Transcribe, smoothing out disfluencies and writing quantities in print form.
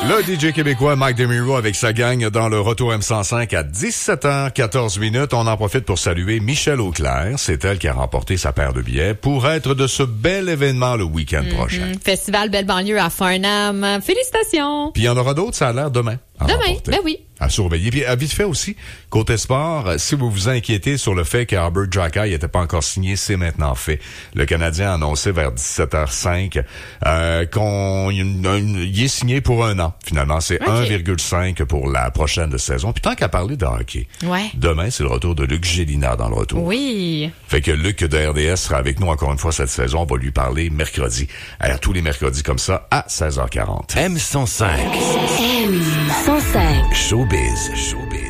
Le DJ québécois Mike DeMiro avec sa gang dans le retour M105 à 17h14. On en profite pour saluer Michelle Auclair. C'est elle qui a remporté sa paire de billets pour être de ce bel événement le week-end prochain. Festival Belle Banlieue à Farnham. Félicitations! Puis il y en aura d'autres, ça a l'air demain. Demain, ben oui. À surveiller. Puis, à vite fait aussi, côté sport, si vous vous inquiétez sur le fait qu'Albert Jacquet n'était pas encore signé, c'est maintenant fait. Le Canadien a annoncé vers 17h05 qu'il est signé pour 1 an. Finalement, c'est 1,5 pour la prochaine saison. Puis tant qu'à parler de hockey, demain, c'est le retour de Luc Gélina dans le retour. Oui. Fait que Luc de RDS sera avec nous encore une fois cette saison. On va lui parler mercredi. Alors, tous les mercredis comme ça, à 16h40. M105. M105. Showbiz.